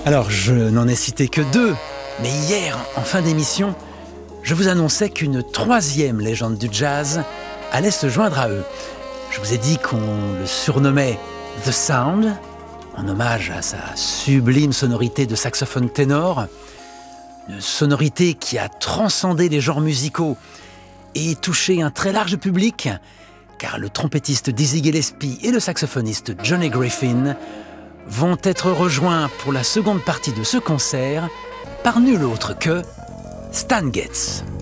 Alors, je n'en ai cité que 2, mais hier, en fin d'émission, je vous annonçais qu'une 3e légende du jazz allait se joindre à eux. Je vous ai dit qu'on le surnommait The Sound, en hommage à sa sublime sonorité de saxophone ténor, une sonorité qui a transcendé les genres musicaux et touché un très large public, car le trompettiste Dizzy Gillespie et le saxophoniste Johnny Griffin vont être rejoints pour la seconde partie de ce concert par nul autre que Stan Getz.